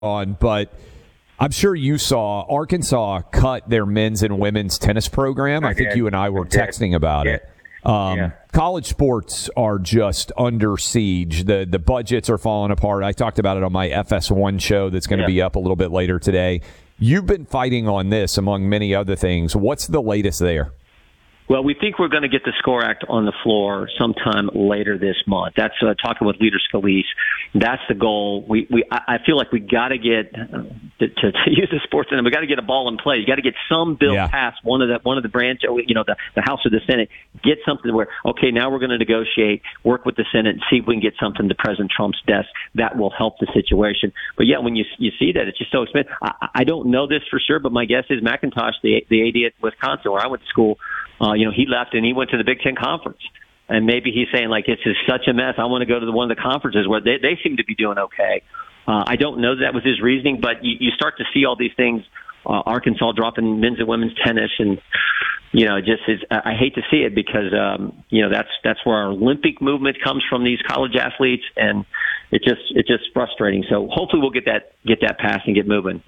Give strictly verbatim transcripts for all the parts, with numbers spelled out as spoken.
on, but I'm sure you saw Arkansas cut their men's and women's tennis program. I, I think did. you and I were I texting about yeah. it. Um, yeah. College sports are just under siege. The the budgets are falling apart. I talked about it on my F S one show that's going to yeah. be up a little bit later today. You've been fighting on this, among many other things. What's the latest there? Well, we think we're going to get the SCORE Act on the floor sometime later this month. That's uh, talking with Leader Scalise. That's the goal. We, we, I feel like we got to get uh, to, to, to use the sports, and we got to get a ball in play. You got to get some bill yeah. passed. One of the one of the branch, you know, the, the House or the Senate, get something where okay, now we're going to negotiate, work with the Senate, and see if we can get something to President Trump's desk that will help the situation. But yeah, when you you see that, it's just so expensive. I, I don't know this for sure, but my guess is McIntosh, the the A D at Wisconsin, where I went to school. Uh, you know, he left and he went to the Big Ten Conference. And maybe he's saying, like, it's just such a mess. I want to go to the, one of the conferences where they, they seem to be doing okay. Uh, I don't know that was his reasoning, but you, you start to see all these things. Uh, Arkansas dropping men's and women's tennis, and you know, just is, I hate to see it because um, you know that's that's where our Olympic movement comes from. These college athletes, and it just it's just frustrating. So hopefully we'll get that get that passed and get moving.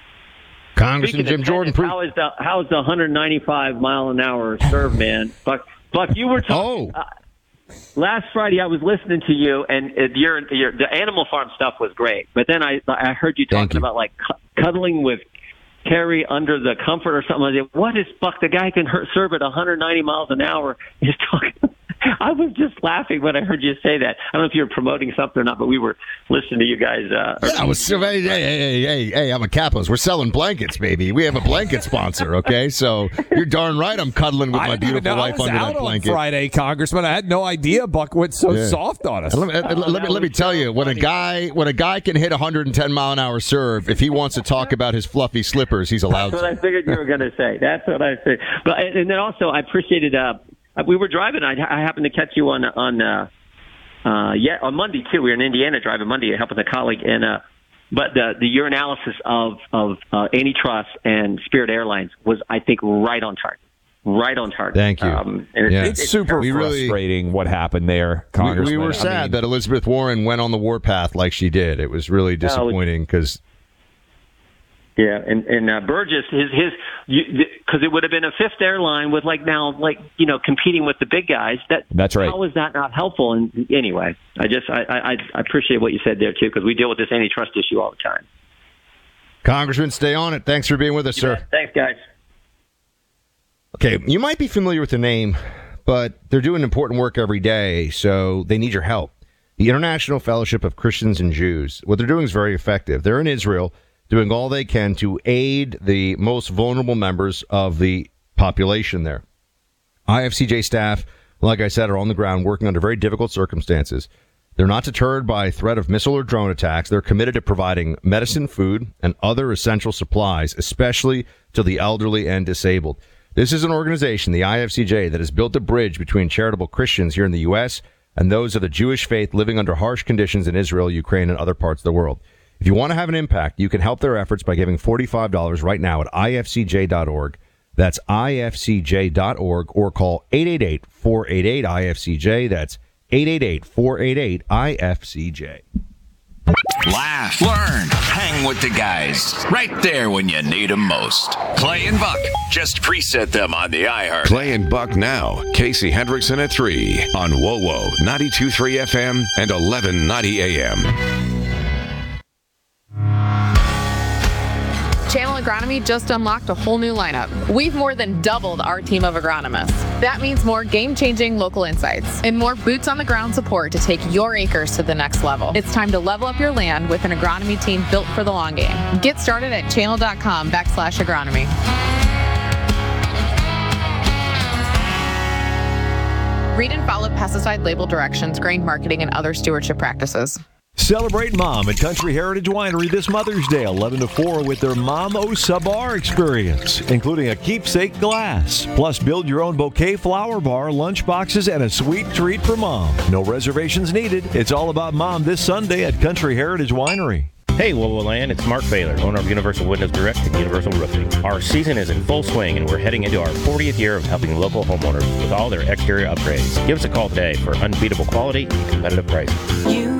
Congressman Jim Jordan, tennis, how is the how is the one ninety-five mile an hour serve, man? Buck, Buck, you were talking. Oh. Uh, last Friday, I was listening to you, and uh, your, your the Animal Farm stuff was great. But then I I heard you talking you. about like cu- cuddling with Terry under the comfort or something. I said, what is Buck? The guy can hurt, serve at one ninety miles an hour. Is talking. I was just laughing when I heard you say that. I don't know if you were promoting something or not, but we were listening to you guys. Uh, yeah, I was. Hey, hey, hey, hey, hey! I'm a capitalist. We're selling blankets, baby. We have a blanket sponsor. Okay, so you're darn right. I'm cuddling with I my beautiful wife under that blanket. On Friday, Congressman, I had no idea Buck went so yeah. soft on us. Let me, oh, let, me, let me tell so you, when funny. a guy when a guy can hit a one ten mile an hour serve, if he wants to talk about his fluffy slippers, he's allowed. That's to. what I figured you were going to say. That's what I said. But and then also, I appreciated. Uh, We were driving. I, I happened to catch you on on uh, uh, yeah on Monday too. We were in Indiana driving Monday, helping a colleague. And uh, but the the your analysis of of uh, antitrust and Spirit Airlines was, I think, right on target. Right on target. Thank you. Um, and it's, yeah. it's, it's super it's frustrating really, what happened there, Congressman. We, we were sad I mean, that Elizabeth Warren went on the warpath like she did. It was really disappointing because. Yeah, and and uh, Burgess, his his, because it would have been a fifth airline with like now like you know competing with the big guys. That that's right. How is that not helpful? And anyway, I just I I, I appreciate what you said there too, because we deal with this antitrust issue all the time. Congressman, stay on it. Thanks for being with us, you sir. Bet. Thanks, guys. Okay, you might be familiar with the name, but they're doing important work every day, so they need your help. The International Fellowship of Christians and Jews. What they're doing is very effective. They're in Israel, doing all they can to aid the most vulnerable members of the population there. I F C J staff, like I said, are on the ground working under very difficult circumstances. They're not deterred by threat of missile or drone attacks. They're committed to providing medicine, food, and other essential supplies, especially to the elderly and disabled. This is an organization, the I F C J, that has built a bridge between charitable Christians here in the U S and those of the Jewish faith living under harsh conditions in Israel, Ukraine, and other parts of the world. If you want to have an impact, you can help their efforts by giving forty-five dollars right now at I F C J dot org. That's I F C J dot org, or call eight eight eight, four eight eight, I F C J. That's eight eight eight, four eight eight, I F C J. Laugh, learn, hang with the guys. Right there when you need them most. Clay and Buck. Just preset them on the iHeart. Clay and Buck now. Casey Hendrickson at three on W O W O ninety-two point three F M and eleven ninety A M. Channel Agronomy just unlocked a whole new lineup. We've more than doubled our team of agronomists. That means more game-changing local insights and more boots-on-the-ground support to take your acres to the next level. It's time to level up your land with an agronomy team built for the long game. Get started at channel.com backslash agronomy. Read and follow pesticide label directions, grain marketing, and other stewardship practices. Celebrate Mom at Country Heritage Winery this Mother's Day, eleven to four, with their Mom O Sabar experience, including a keepsake glass. Plus, build your own bouquet flower bar, lunch boxes, and a sweet treat for Mom. No reservations needed. It's all about Mom this Sunday at Country Heritage Winery. Hey, W O W O Land, it's Mark Baylor, owner of Universal Windows Direct and Universal Roofing. Our season is in full swing, and we're heading into our fortieth year of helping local homeowners with all their exterior upgrades. Give us a call today for unbeatable quality and competitive pricing.